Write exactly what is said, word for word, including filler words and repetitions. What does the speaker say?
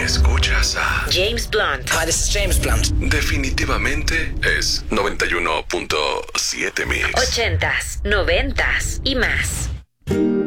Escuchas a James Blunt. Hi, this is James Blunt. Definitivamente es noventa y uno punto siete Mix. Ochentas, noventas y más.